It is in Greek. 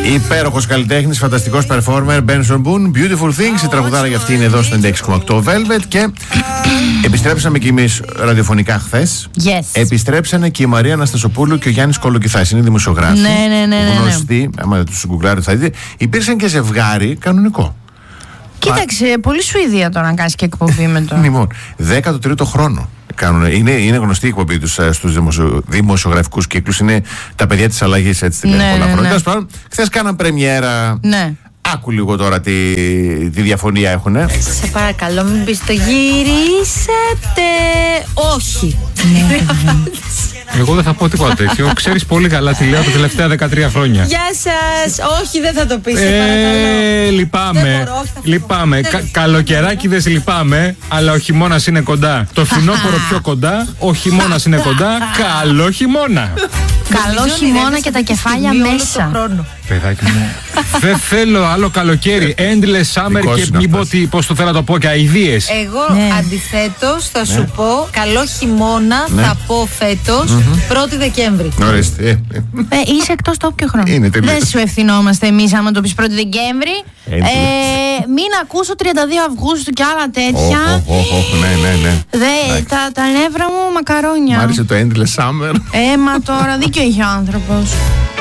Υπέροχος καλλιτέχνης, φανταστικός performer, Benson Boone. Beautiful Things, η τραγουδάρα για αυτή είναι εδώ στο 96,8 Velvet. Και επιστρέψαμε κι εμείς ραδιοφωνικά χθες. Yes. Επιστρέψανε και η Μαρία Αναστασοπούλου και ο Γιάννης Κολοκυθάς. Είναι δημοσιογράφοι. Ναι. Γνωστοί, άμα δεν τους γκουγκλάρετε θα δείτε. Υπήρξαν και ζευγάρι κανονικό. Κοίταξε, πολύ Σουηδία τώρα να κάνεις και εκπομπή με το. Λοιπόν, 13ο χρόνο. Είναι γνωστή η εκπομπή τους στους δημοσιογραφικούς κύκλους. Είναι τα παιδιά της αλλαγής, έτσι τη λένε πολλά χρόνια. Τέλος πάντων, χθες κάναν πρεμιέρα. Ναι. Άκου λίγο τώρα τι διαφωνία έχουνε. Σε παρακαλώ, μην πεις το γυρίσετε. Όχι. Εγώ δεν θα πω τίποτα τέτοιο. Ξέρεις πολύ καλά τι λέω τα τελευταία 13 χρόνια. Γεια σας. Όχι, δεν θα το πεις. Σε παρακαλώ. Λυπάμαι. Καλοκαιράκιδες λυπάμαι, αλλά ο χειμώνας είναι κοντά. Το φθινόπωρο πιο κοντά, ο χειμώνας είναι κοντά. Καλό χειμώνα. Καλό χειμώνα και τα κεφάλια μέσα. Παιδάκι μου, δεν θέλω άλλο καλοκαίρι. Endless summer και μην πω πώς το θέλω να το πω και αηδίες. Εγώ αντιθέτως θα σου πω καλό χειμώνα, θα πω φέτος 1η Δεκέμβρη. Ορίστε. Είσαι εκτός το όποιο χρόνο. Δεν σου ευθυνόμαστε εμείς άμα το πεις 1η Δεκέμβρη. Μην ακούσω 32 Αυγούστου και άλλα τέτοια. Ναι. Τα νεύρα μου μακαρόνια. Μ' άρεσε το Endless Summer. Μα τώρα δίκιο είχε ο άνθρωπος.